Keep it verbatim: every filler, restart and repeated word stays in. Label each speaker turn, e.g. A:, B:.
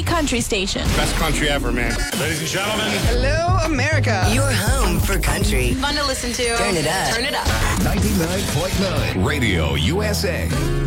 A: country station.
B: Best country ever, man. Ladies and gentlemen.
C: Hello, America.
D: Your home for country.
A: Fun to listen to.
D: Turn it up.
A: Turn it up.
E: ninety-nine point nine Radio U S A.